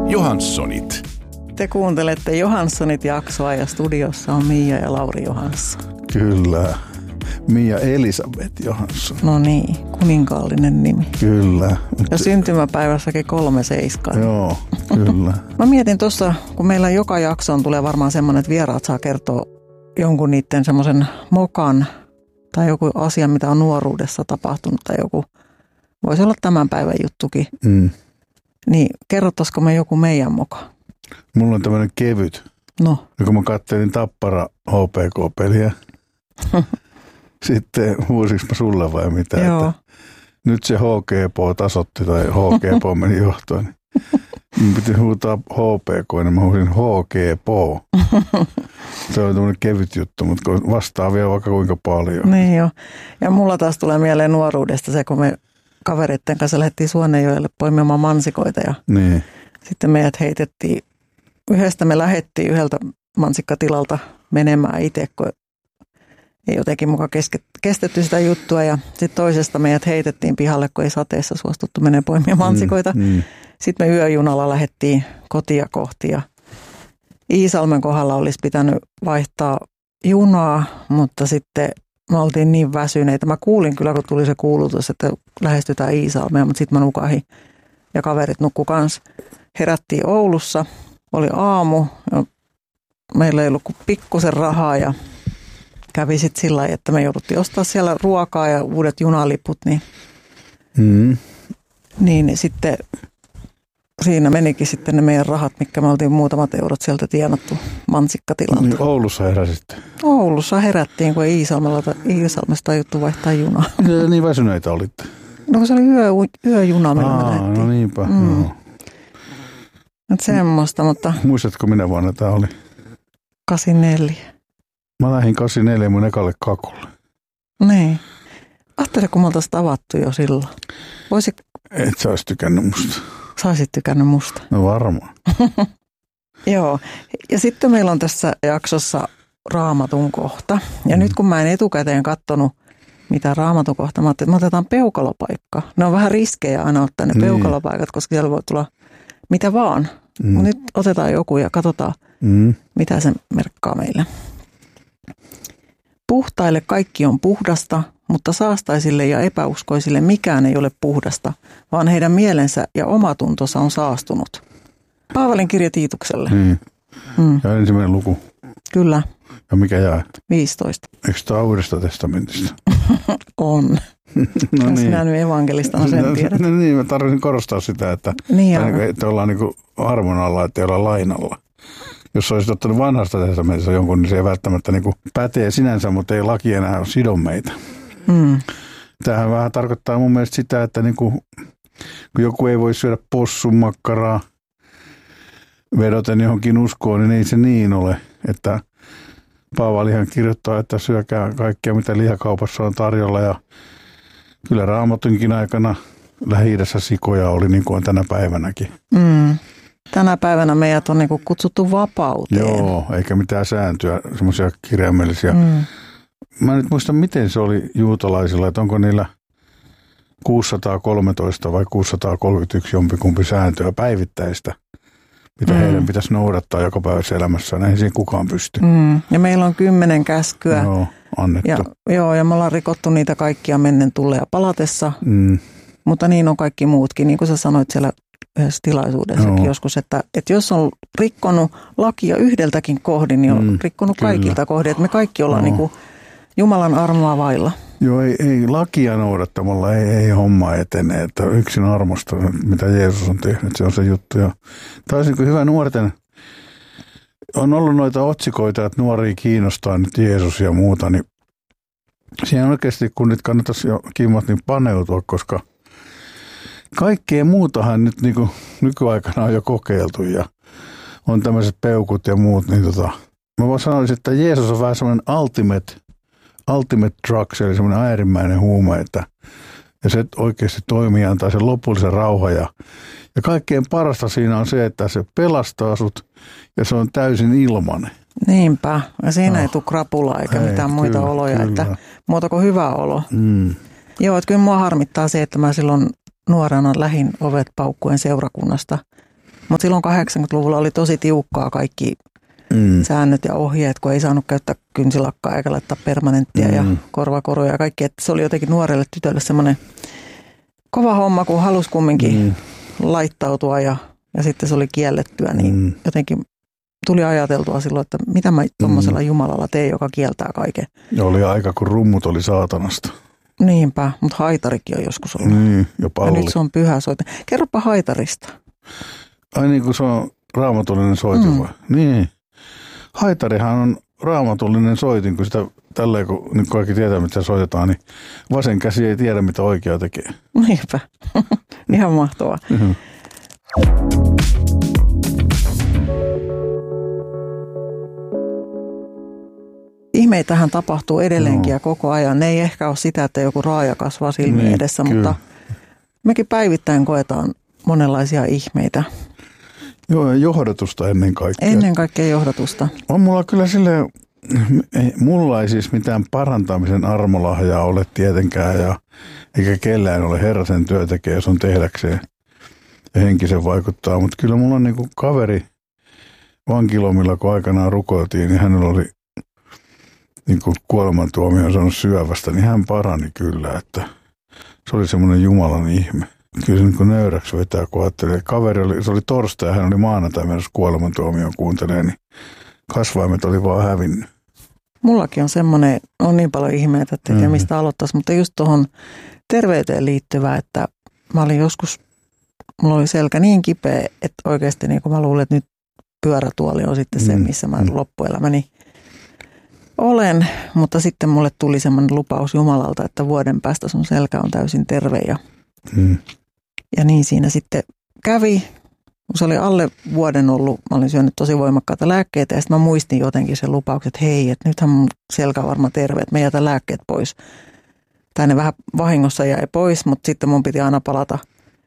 Johanssonit. Te kuuntelette Johanssonit-jaksoa ja studiossa on Mia ja Lauri Johansson. Kyllä. Mia Elisabeth Johansson. No niin, kuninkaallinen nimi. Kyllä. Ja syntymäpäivässäkin 37. Joo, kyllä. Mä mietin tuossa, kun meillä joka jaksoon tulee varmaan semmoinen, että vieraat saa kertoa jonkun niiden semmoisen mokan tai joku asia, mitä on nuoruudessa tapahtunut tai joku, voisi olla tämän päivän juttukin. Niin kerrottaisiko me joku meidän moka? Mulla on tämmöinen kevyt. No. Ja kun mä katselin Tappara HPK-peliä, sitten huusinko mä sulle vai mitä? Joo. Että nyt se HGP tasotti tai HGP meni johtoon. Niin mun piti huutaa HPK, niin mä huusin HGP. Se on tämmöinen kevyt juttu, mutta vastaa vielä vaikka kuinka paljon. Niin jo. Ja mulla taas tulee mieleen nuoruudesta se, kun me kavereiden kanssa lähdettiin Suonenjoelle poimimaan mansikoita ja niin. Sitten meidät heitettiin, me lähdettiin yhdeltä mansikkatilalta menemään itse, kun ei jotenkin mukaan kestetty sitä juttua ja sitten toisesta meidät heitettiin pihalle, kun ei sateessa suostuttu menemään poimimaan mansikoita. Sitten me yöjunalla lähdettiin kotia kohti ja Iisalmen kohdalla olisi pitänyt vaihtaa junaa, mutta sitten me oltiin niin väsyneitä. Mä kuulin kyllä, kun tuli se kuulutus, että lähestytään Iisalmea, mutta sitten mä nukahin ja kaverit nukkui kanssa. Herättiin Oulussa, oli aamu ja meillä ei ollut kuin pikkusen rahaa ja kävi sitten sillä lailla, että me jouduttiin ostaa siellä ruokaa ja uudet junaliput, niin sitten siinä menikin sitten ne meidän rahat, mitkä me oltiin muutamat eurot sieltä tienattu mansikkatilalta. Niin Oulussa heräsitte? Oulussa herättiin, kun ei Iisalmesta juttu vaihtaa junaa. Niin väsyneitä olitte? No kun se oli yöjuna, millä me lähdettiin. No niinpä, joo. Että semmoista, mutta... Muistatko minä vuonna tämä oli? 84. Mä lähdin 84 mun ekalle kakulle. Niin. Ajattele, kun me oltaisiin tavattu jo silloin. Et sä ois tykännyt musta. Sä olisit tykännyt musta. No varmaan. Joo. Ja sitten meillä on tässä jaksossa Raamatun kohta. Ja nyt kun mä en etukäteen katsonut, mitä Raamatun kohta, mä ajattelin, että me otetaan peukalopaikka. Ne on vähän riskejä aina ottaa ne peukalopaikat, koska siellä voi tulla mitä vaan. Nyt otetaan joku ja katsotaan, mitä se merkkaa meille. Puhtaille kaikki on puhdasta, mutta saastaisille ja epäuskoisille mikään ei ole puhdasta, vaan heidän mielensä ja omatuntonsa on saastunut. Paavalin kirja Tiitukselle. Ja ensimmäinen luku. Kyllä. Ja mikä jae? 15. Eikö tämä Uudesta testamentista? On. No niin. Sinä nyt evankelistana sen tiedät. No niin, mä tarvitsin korostaa sitä, että ollaan niin kuin armon alla, että ei olla lainalla. Jos olisit ottanut vanhasta testamentista jonkun, niin se ei välttämättä niin kuin pätee sinänsä, mutta ei laki enää sido meitä. Tämähän vähän tarkoittaa mun mielestä sitä, että niin kuin, kun joku ei voi syödä possunmakkaraa vedoten johonkin uskoon, niin ei se niin ole. Että Paavalihan kirjoittaa, että syökää kaikkea, mitä lihakaupassa on tarjolla. Ja kyllä Raamatunkin aikana Lähi-idässä sikoja oli niin kuin on tänä päivänäkin. Tänä päivänä meidät on niin kuin kutsuttu vapauteen. Joo, eikä mitään sääntöjä, semmoisia kirjaimellisia. Mä en nyt muista, miten se oli juutalaisilla, että onko niillä 613 vai 631 jompikumpi sääntöä päivittäistä, mitä heidän pitäisi noudattaa joka päivässä elämässä. Eihän siihen kukaan pysty. Ja meillä on 10 käskyä. Joo, annettu. Ja me ollaan rikottu niitä kaikkia mennen tulleen ja palatessa. Mutta niin on kaikki muutkin, niin kuin sä sanoit siellä yhdessä tilaisuudessakin joskus, että jos on rikkonut lakia yhdeltäkin kohdin, niin on rikkonut kaikilta kohdin. Että me kaikki ollaan niin kuin Jumalan armoa vailla. Joo, ei lakia noudattamalla, ei homma etene, että yksin armosta, mitä Jeesus on tehnyt, se on se juttu. Ja taas niin hyvä nuorten, on ollut noita otsikoita, että nuoria kiinnostaa nyt Jeesus ja muuta, niin siihen oikeasti kun nyt kannattaisi jo kimmat niin paneutua, koska kaikkea muutahan nyt niin kuin nykyaikana on jo kokeiltu ja on tämmöiset peukut ja muut, niin mä vaan sanoisin, että Jeesus on vähän semmoinen ultimate drugs, eli semmoinen äärimmäinen huume, ja se oikeasti toimii, antaa sen lopullisen rauhan. Ja kaikkein parasta siinä on se, että se pelastaa sut ja se on täysin ilmanen. Niinpä. Ja siinä ei tule krapulaa eikä mitään muita oloja, kyllä. Että muuta kuin hyvä olo. Joo, että kyllä mua harmittaa se, että mä silloin nuorena lähin ovet paukkuen seurakunnasta. Mutta silloin 80-luvulla oli tosi tiukkaa kaikki säännöt ja ohjeet, kun ei saanut käyttää kynsilakkaa eikä laittaa permanenttia ja korvakoruja ja kaikki. Että se oli jotenkin nuorelle tytölle semmoinen kova homma, kun halusi kumminkin laittautua ja sitten se oli kiellettyä, niin jotenkin tuli ajateltua silloin, että mitä mä tuommoisella Jumalalla teen, joka kieltää kaiken. Ja oli aika, kun rummut oli saatanasta. Niinpä, mutta haitarikin on joskus ollut. Niin, ja palli. Ja nyt se on pyhä soitin. Kerropa haitarista. Ai niin kuin se on raamatullinen soitin vai? Niin. Haitarihan on raamatullinen soitin, kun sitä tälleen, kun nyt kaikki tietää, mitä soitetaan, niin vasen käsi ei tiedä, mitä oikea tekee. Niinpä. Ihan mahtavaa. Ihmeitähän tapahtuu edelleenkin ja koko ajan. Ne ei ehkä ole sitä, että joku raaja kasvaa silmien edessä, mutta mekin päivittäin koetaan monenlaisia ihmeitä. Joo, ja johdatusta ennen kaikkea. Ennen kaikkea johdatusta. On mulla kyllä silleen, mulla ei siis mitään parantamisen armolahjaa ole tietenkään, eikä kellään ole Herrasen työ tekee, jos on tehdäkseen ja henkisen vaikuttaa. Mutta kyllä mulla on niinku kaveri vankilomilla, kun aikanaan rukoiltiin, niin hänellä oli niinku kuolemantuomio saanut syövästä, niin hän parani kyllä, että se oli semmoinen Jumalan ihme. Kyllä se niin kuin nöyräksi vetää, kun ajattelee. Se oli torstai ja hän oli maanantai menossa kuolemantuomioon kuuntelee, niin kasvaimet oli vaan hävinnyt. Mullakin on semmoinen, on niin paljon ihmeitä, että ei tiedä mistä aloittaisi, mutta just tuohon terveyteen liittyvää, että mä olin joskus, mulla oli selkä niin kipeä, että oikeasti niin kuin mä luulen, että nyt pyörätuoli on sitten se, missä mä loppuelämäni olen, mutta sitten mulle tuli semmoinen lupaus Jumalalta, että vuoden päästä sun selkä on täysin terve ja niin siinä sitten kävi. Se oli alle vuoden ollut, mä olin syönyt tosi voimakkaita lääkkeitä ja sitten mä muistin jotenkin sen lupauksen, että hei, että nythän mun selkä on varmaan terve, että mä jätän lääkkeet pois. Tai ne vähän vahingossa jäi pois, mutta sitten mun piti aina palata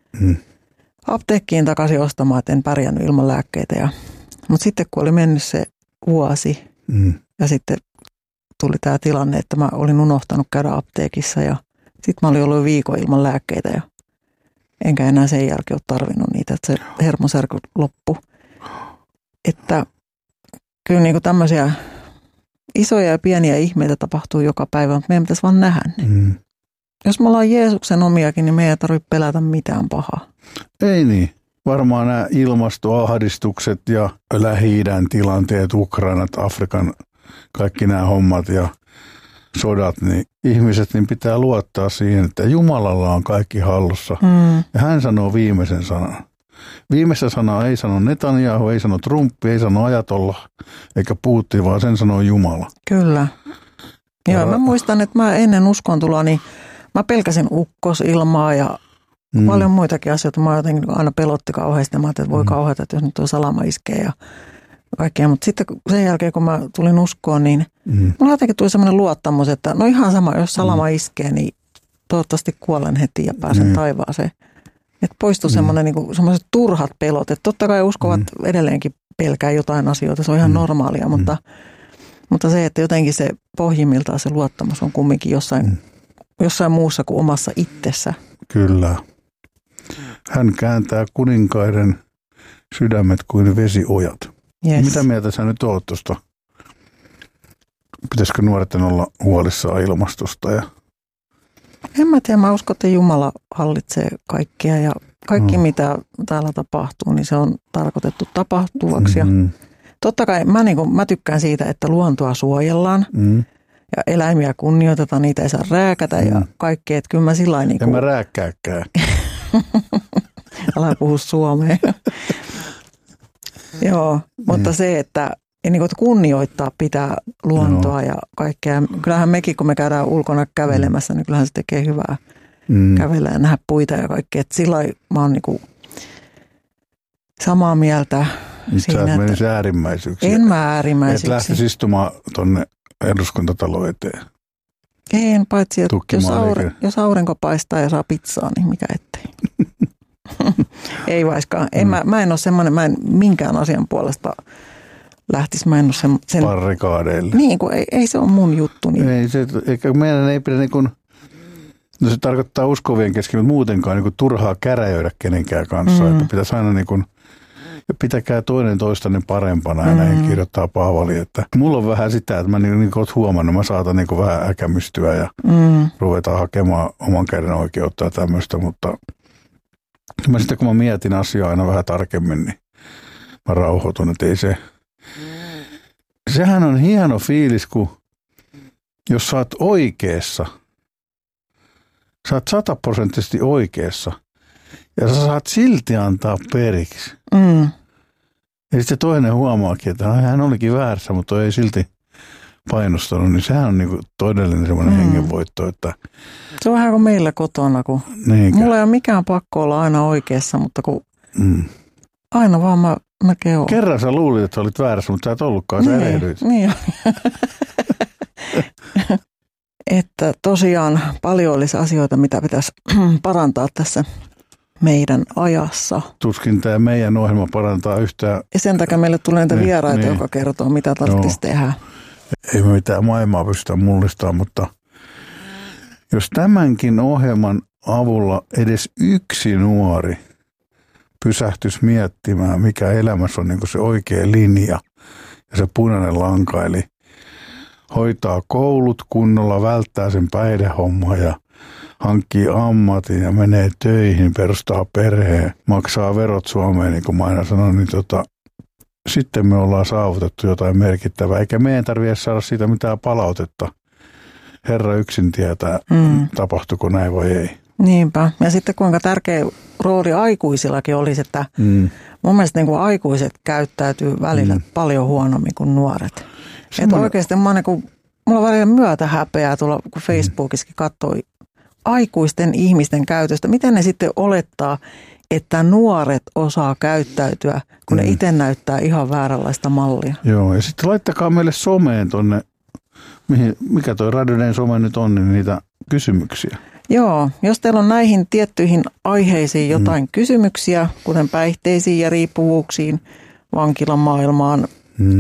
apteekkiin takaisin ostamaan, että en pärjännyt ilman lääkkeitä. Mutta sitten kun oli mennyt se vuosi ja sitten tuli tämä tilanne, että mä olin unohtanut käydä apteekissa ja sitten mä olin ollut viikon ilman lääkkeitä ja enkä enää sen jälkeen ole tarvinnut niitä, että se hermosärky loppui. Että kyllä niin kuin tämmöisiä isoja ja pieniä ihmeitä tapahtuu joka päivä, mutta meidän pitäisi vaan nähdä ne. Jos me ollaan Jeesuksen omiakin, niin meidän ei tarvitse pelätä mitään pahaa. Ei niin. Varmaan nämä ilmastoahdistukset ja Lähi-idän tilanteet, Ukrainat, Afrikan, kaikki nämä hommat ja sodat, niin ihmiset niin pitää luottaa siihen, että Jumalalla on kaikki hallussa. Ja hän sanoo viimeisen sanan. Viimeistä sanaa ei sano Netanyahu, ei sano Trump, ei sano Ajatollah, eikä Putin, vaan sen sanoo Jumala. Kyllä. Joo, mä muistan, että mä ennen uskontuloa, niin mä pelkäsin ukkosilmaa ja paljon muitakin asioita. Mä jotenkin aina pelotti kauheasti. Mä ajattelin, että voi kauheata, että jos nyt tuo salama iskee ja kaikkea. Mutta sitten sen jälkeen, kun mä tulin uskoon, niin mulla jotenkin tuli sellainen luottamus, että no ihan sama, jos salama iskee, niin toivottavasti kuolen heti ja pääsen taivaaseen. Että poistui semmoinen niin semmoiset turhat pelot. Että totta kai uskovat edelleenkin pelkää jotain asioita, se on ihan normaalia, mutta se, että jotenkin se pohjimmiltaan se luottamus on kumminkin jossain muussa kuin omassa itsessä. Kyllä. Hän kääntää kuninkaiden sydämet kuin vesiojat. Yes. Mitä mieltä sä nyt oot tuosta? Pitäisikö nuorten olla huolissaan ilmastosta? En mä tiedä, mä uskon, että Jumala hallitsee kaikkea ja kaikki mitä täällä tapahtuu, niin se on tarkoitettu tapahtuvaksi. Totta kai mä tykkään siitä, että luontoa suojellaan ja eläimiä kunnioitetaan, niitä ei saa rääkätä ja kaikkea. Että kyllä mä sillain en mä rääkkääkään. Älä puhu suomea. Joo, mutta se, että kunnioittaa pitää luontoa ja kaikkea. Kyllähän mekin, kun me käydään ulkona kävelemässä, niin kyllähän se tekee hyvää kävellä ja nähdä puita ja kaikkea. Että silloin mä oon samaa mieltä siinä, että menisi äärimmäisyyksiin. En mä äärimmäisyyksiin. Et lähtisi istumaan tuonne eduskuntatalon eteen. En, paitsi että jos aurinko paistaa ja saa pizzaa, niin mikä ettei. Ei vaiskaan. Mä en ole semmoinen, mä en minkään asian puolesta lähtisi. Mä en ole sen barrikaadeille. Niin, kun ei se ole mun juttu. Niin. Ei, eikä meidän ei pidä no se tarkoittaa uskovien kesken, mutta muutenkaan turhaa käräjöidä kenenkään kanssa. Että pitäisi aina pitäkää toinen toistani parempana ja näin kirjoittaa Paavali. Että mulla on vähän sitä, että mä niin kuin oot huomannut, mä saatan niin kuin vähän äkämystyä ja ruveta hakemaan oman käden oikeutta ja tämmöistä, mutta mä sitten kun mä mietin asiaa aina vähän tarkemmin, niin mä rauhoitun, että ei se. Sehän on hieno fiilis, kun jos sä oot oikeassa, sä oot 100% oikeassa ja sä saat silti antaa periksi. Ja sitten toinen huomaakin, että hän olikin väärässä, mutta ei silti painostanut, niin sehän on niinku todellinen semmoinen hengenvoitto. Että se on vähän kuin meillä kotona, kun mulla ei ole mikään pakko olla aina oikeassa, mutta kun aina vaan mä kehon. Kerran sä luulit, että sä olit väärässä, mutta sä et ollutkaan, sä erehdyit. Niin. Että tosiaan paljon olisi asioita, mitä pitäisi parantaa tässä meidän ajassa. Tuskin tämä meidän ohjelma parantaa yhtään. Ja sen takia meille tulee niitä vieraita, joka kertoo, mitä tarvitsisi tehdä. Ei me mitään maailmaa pystytä mullistamaan, mutta jos tämänkin ohjelman avulla edes yksi nuori pysähtyisi miettimään, mikä elämässä on niin kuin se oikea linja ja se punainen lanka, eli hoitaa koulut kunnolla, välttää sen päihdehommaa ja hankkii ammatin ja menee töihin, perustaa perheen, maksaa verot Suomeen, niin kuin mä aina sanon, niin sitten me ollaan saavutettu jotain merkittävää, eikä meidän tarvitse saada siitä mitään palautetta. Herra yksin tietää, tapahtuiko näin vai ei. Niinpä. Ja sitten kuinka tärkeä rooli aikuisillakin olisi, että mun mielestä niin kuin aikuiset käyttäytyy välillä paljon huonommin kuin nuoret. Että oikeasti mulla on välillä myötä häpeää tuolla, kun Facebookissakin katsoi aikuisten ihmisten käytöstä. Miten ne sitten olettaa, että nuoret osaa käyttäytyä, kun ne itse näyttää ihan vääränlaista mallia? Joo, ja sitten laittakaa meille someen tonne, mikä toi Radioden some nyt on, niin niitä kysymyksiä. Joo, jos teillä on näihin tiettyihin aiheisiin jotain kysymyksiä, kuten päihteisiin ja riippuvuuksiin, vankilamaailmaan,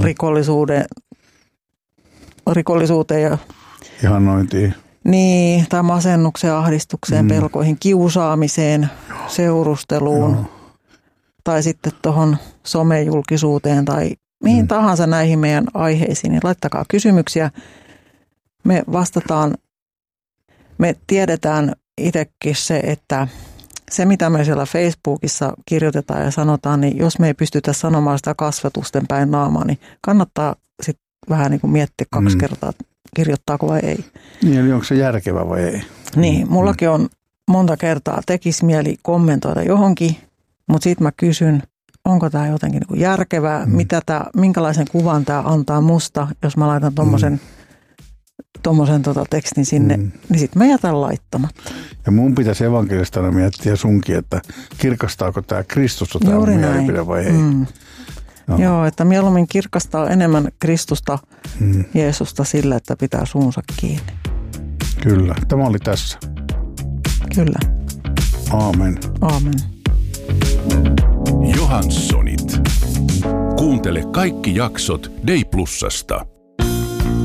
rikollisuuteen ja ihannointiin. Niin, tai masennukseen, ahdistukseen, pelkoihin, kiusaamiseen, seurusteluun tai sitten tuohon somejulkisuuteen tai mihin tahansa näihin meidän aiheisiin, niin laittakaa kysymyksiä. Me vastataan, me tiedetään itsekin se, että se mitä me siellä Facebookissa kirjoitetaan ja sanotaan, niin jos me ei pystytä sanomaan sitä kasvatusten päin naamaa, niin kannattaa sitten vähän niin kuin miettiä 2 kertaa, kirjoittaako vai ei. Niin, eli onko se järkevä vai ei? Niin, mullakin on monta kertaa tekisi mieli kommentoida johonkin, mutta sitten mä kysyn, onko tämä jotenkin niin kuin järkevää, minkälaisen kuvan tämä antaa musta, jos mä laitan tommosen tekstin sinne, niin sitten mä jätän laittamatta. Ja mun pitäisi evankelistana miettiä sunkin, että kirkastaako tämä Kristusta tämä mun mielipide vai ei. No. Joo, että mieluummin kirkastaa enemmän Kristusta, Jeesusta sillä, että pitää suunsa kiinni. Kyllä, tämä oli tässä. Kyllä. Aamen. Aamen. Johanssonit. Kuuntele kaikki jaksot Dei Plusasta.